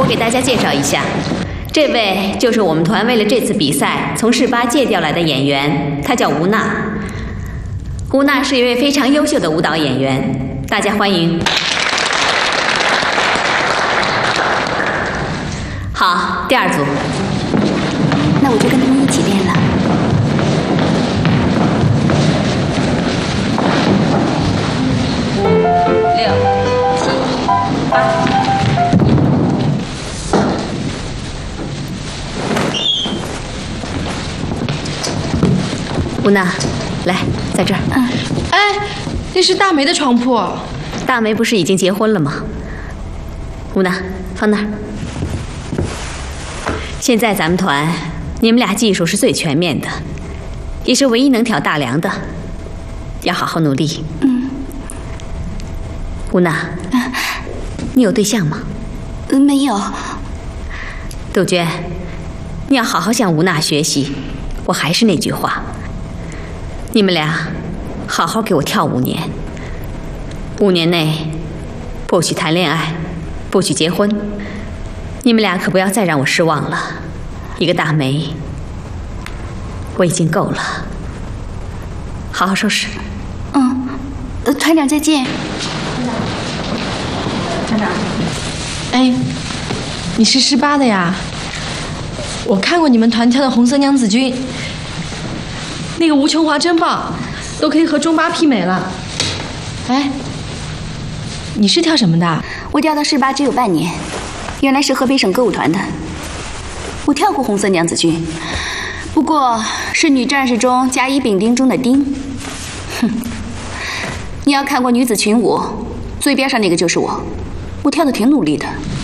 我给大家介绍一下，这位就是我们团为了这次比赛从市巴借调来的演员，他叫吴娜。吴娜是一位非常优秀的舞蹈演员，大家欢迎。好，第二组。 那我就跟他们一起练了。 吴娜，来，在这儿。 哎，那是大梅的床铺。 大梅不是已经结婚了吗？吴娜，放那儿。现在咱们团，你们俩技术是最全面的，也是唯一能挑大梁的，要好好努力。吴娜，你有对象吗？ 没有。 杜鹃，你要好好向吴娜学习。我还是那句话。 你们俩好好给我跳5年，5年内不许谈恋爱，不许结婚。你们俩可不要再让我失望了。一个大梅，我已经够了。好好收拾。 团长再见。 团长， 哎，你是市巴的呀？我看过你们团跳的《红色娘子军》。 那个吴琼华真棒，都可以和中巴媲美了。哎，你是跳什么的？ 我调到市巴只有半年，原来是河北省歌舞团的。我跳过红色娘子军，不过是女战士中甲乙丙丁中的丁。哼，你要看过女子群舞，最边上那个就是我，我跳的挺努力的。